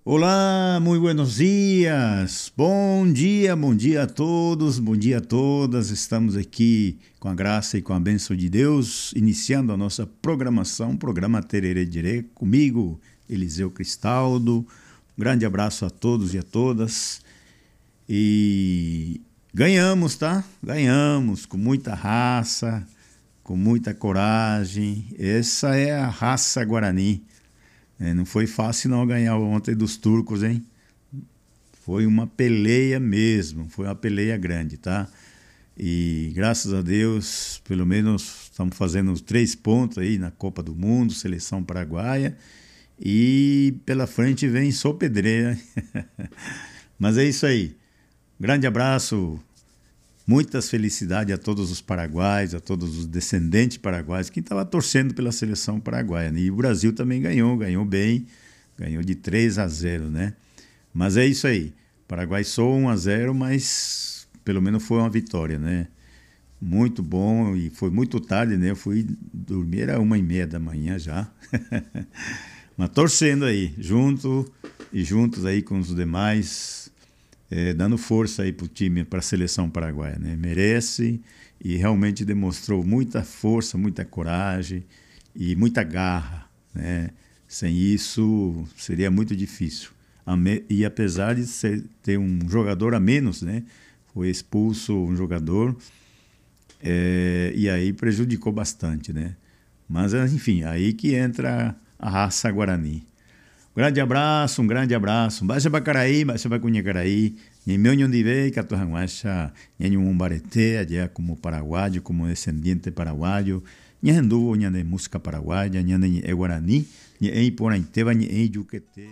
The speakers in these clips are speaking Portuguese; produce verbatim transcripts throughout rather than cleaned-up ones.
Olá, muito buenos dias. Bom dia, bom dia a todos, bom dia a todas. Estamos aqui com a graça e com a bênção de Deus, iniciando a nossa programação, programa Tererê Dirê, comigo, Eliseu Cristaldo. Um grande abraço a todos e a todas. E ganhamos, tá? Ganhamos com muita raça, com muita coragem. Essa é a raça Guarani. É, não foi fácil não ganhar ontem dos turcos, hein? Foi uma peleia mesmo, foi uma peleia grande, tá? E graças a Deus, pelo menos estamos fazendo os três pontos aí na Copa do Mundo, seleção paraguaia. E pela frente vem só pedreira. Mas é isso aí. Grande abraço. Muitas felicidades a todos os paraguaios, a todos os descendentes paraguaios, que estavam torcendo pela seleção paraguaia. Né? E o Brasil também ganhou, ganhou bem, ganhou de três a zero, né? Mas é isso aí. O Paraguai só um a zero, mas pelo menos foi uma vitória, né? Muito bom e foi muito tarde, né? Eu fui dormir, era uma e meia da manhã já. Mas torcendo aí, junto e juntos aí com os demais. É, dando força aí para o time, para a seleção paraguaia, né? Merece e realmente demonstrou muita força, muita coragem e muita garra, né? Sem isso seria muito difícil. E apesar de ser, ter um jogador a menos, né? Foi expulso um jogador é, e aí prejudicou bastante, né? Mas enfim, aí que entra a raça Guarani. Um grande abraço, um grande abraço. Baixa para Caraí, baixa para Cunhacaraí. Ni meu onde veio, Catujanguacha, ni um barete, allá como paraguayo, como descendiente paraguayo. Ni anduvo, ni de música paraguaya, ni de guaraní, ni em Porainteba, ni em Yuquete.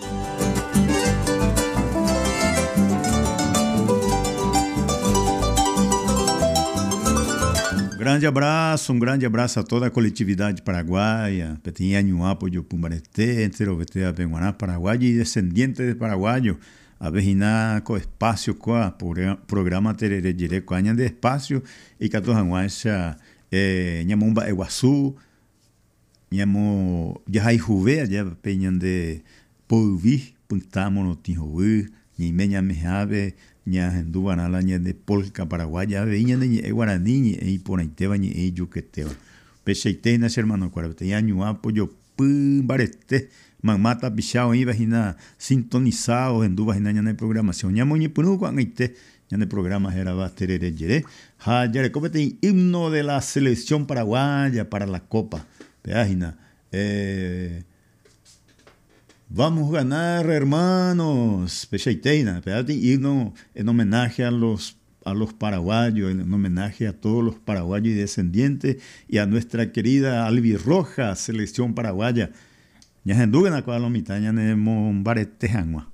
Grande abraço, um grande abraço a toda a coletividade paraguaia, Petinhanho, Apoio, Pumbareté, Entero, Vetea, Benguaná, paraguayo e descendiente de paraguayo, a vejina com espaço com a programa Tererê Dirê, com a de espaço e Catujanguacha, Nhamumba, Iguaçu, Nhamo, Jahai Juve, já penham de Polvi, Puntamo, no Tinhoú, Nhimenya Mejabe, Nha Henduana, lá Nha de Polca Paraguaya, Vinha de Guarani, e Porainteba, e Yuqueteba. Pecheitei na Hermano Quarabete, Anho Apoio, Pumbarete, Mamata Bichao, aí vagina sintonizado, Hendu vagina na programação. Nha Moni Punu, Guangaite, Nha de programa Gerava Tererê Dirê, Hajare Copete, himno de la selección paraguaya para la Copa. Página, eh. Vamos a ganar, hermanos. Pecheiteina, himno en homenaje a los, a los paraguayos, en homenaje a todos los paraguayos y descendientes y a nuestra querida albirroja selección paraguaya. Ya en Dugana, cual mitad, ya en Mombarete, Jangua.